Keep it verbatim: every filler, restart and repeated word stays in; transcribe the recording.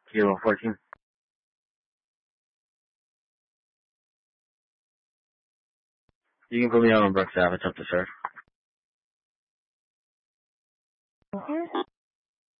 Kilo fourteen. You can put me on Brooks Ave. It's up to sir. Okay.